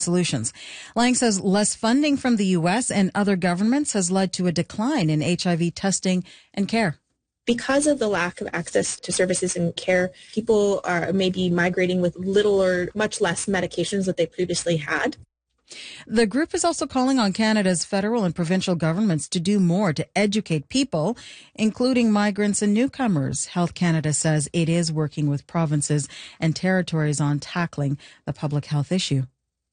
solutions. Lang says less funding from the U.S. and other governments has led to a decline in HIV testing and care. Because of the lack of access to services and care, people are maybe migrating with little or much less medications that they previously had. The group is also calling on Canada's federal and provincial governments to do more to educate people, including migrants and newcomers. Health Canada says it is working with provinces and territories on tackling the public health issue.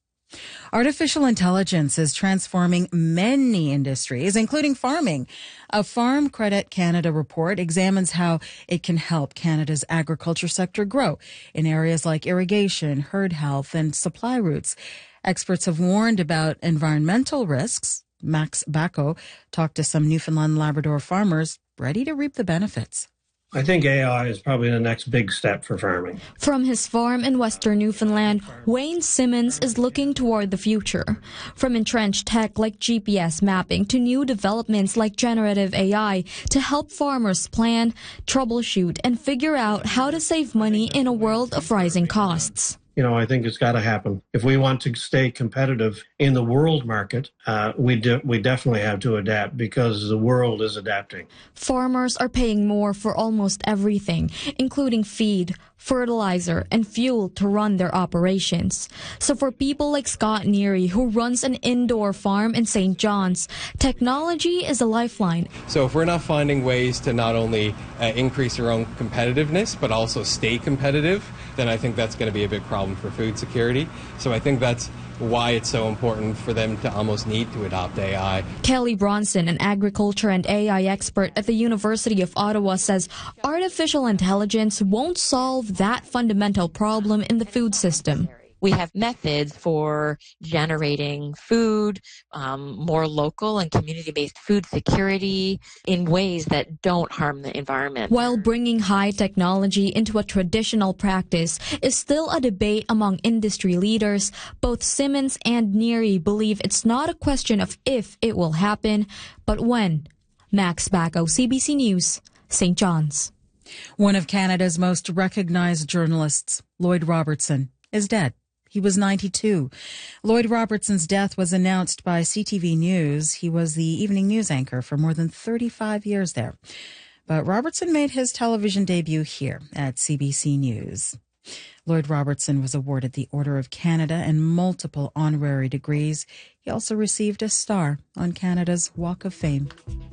Artificial intelligence is transforming many industries, including farming. A Farm Credit Canada report examines how it can help Canada's agriculture sector grow in areas like irrigation, herd health, and supply routes. Experts have warned about environmental risks. Max Bacco talked to some Newfoundland Labrador farmers ready to reap the benefits. I think AI is probably the next big step for farming. From his farm in Western Newfoundland, Wayne Simmons is looking toward the future. From entrenched tech like GPS mapping to new developments like generative AI to help farmers plan, troubleshoot, and figure out how to save money in a world of rising costs. I think it's got to happen. If we want to stay competitive in the world market, we definitely have to adapt because the world is adapting. Farmers are paying more for almost everything, including feed, fertilizer, and fuel to run their operations. So for people like Scott Neary, who runs an indoor farm in St. John's, technology is a lifeline. So if we're not finding ways to not only increase our own competitiveness, but also stay competitive, then I think that's going to be a big problem for food security. So I think that's why it's so important for them to almost need to adopt AI. Kelly Bronson, an agriculture and AI expert at the University of Ottawa, says artificial intelligence won't solve that fundamental problem in the food system. We have methods for generating food, more local and community-based food security in ways that don't harm the environment. While bringing high technology into a traditional practice is still a debate among industry leaders, both Simmons and Neary believe it's not a question of if it will happen, but when. Max Bacco, CBC News, St. John's. One of Canada's most recognized journalists, Lloyd Robertson, is dead. He was 92. Lloyd Robertson's death was announced by CTV News. He was the evening news anchor for more than 35 years there. But Robertson made his television debut here at CBC News. Lloyd Robertson was awarded the Order of Canada and multiple honorary degrees. He also received a star on Canada's Walk of Fame.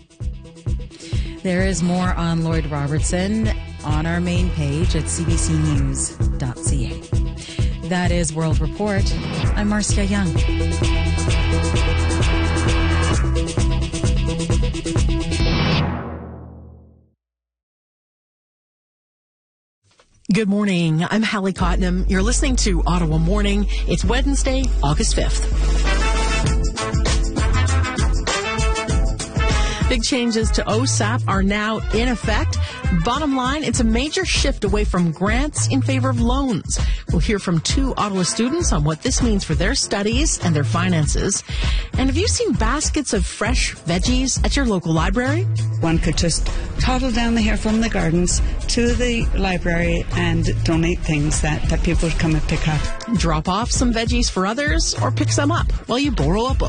There is more on Lloyd Robertson on our main page at cbcnews.ca. That is World Report. I'm Marcia Young. Good morning. I'm Hallie Cottenham. You're listening to Ottawa Morning. It's Wednesday, August 5th. Big changes to OSAP are now in effect. Bottom line, it's a major shift away from grants in favor of loans. We'll hear from two Ottawa students on what this means for their studies and their finances. And have you seen baskets of fresh veggies at your local library? One could just toddle down the hill from the gardens to the library and donate things that people would come and pick up. Drop off some veggies for others or pick some up while you borrow a book.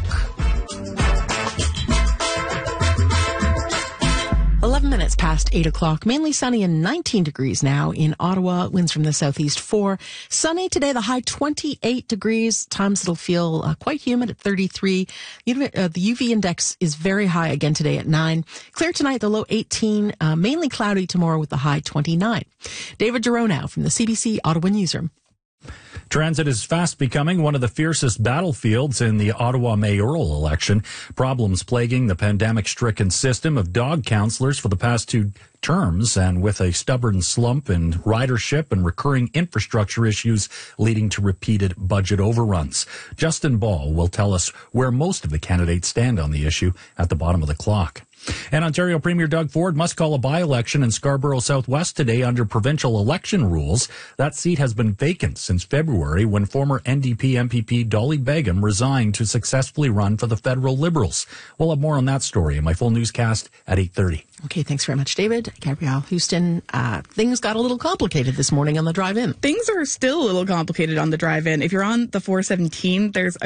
11 minutes past 8 o'clock, mainly sunny and 19 degrees now in Ottawa. Winds from the southeast 4. Sunny today, the high 28 degrees. Times it'll feel quite humid at 33. The UV index is very high again today at 9. Clear tonight, the low 18. Mainly cloudy tomorrow with the high 29. David Giroux now from the CBC Ottawa Newsroom. Transit is fast becoming one of the fiercest battlefields in the Ottawa mayoral election. Problems plaguing the pandemic-stricken system of dog counselors for the past 2 terms, and with a stubborn slump in ridership and recurring infrastructure issues leading to repeated budget overruns. Justin Ball will tell us where most of the candidates stand on the issue at the bottom of the clock. And Ontario Premier Doug Ford must call a by-election in Scarborough Southwest today under provincial election rules. That seat has been vacant since February when former NDP MPP Dolly Begum resigned to successfully run for the federal Liberals. We'll have more on that story in my full newscast at 8:30. Okay, thanks very much, David. Gabrielle Houston, things got a little complicated this morning on the drive-in. Things are still a little complicated on the drive-in. If you're on the 417, there's a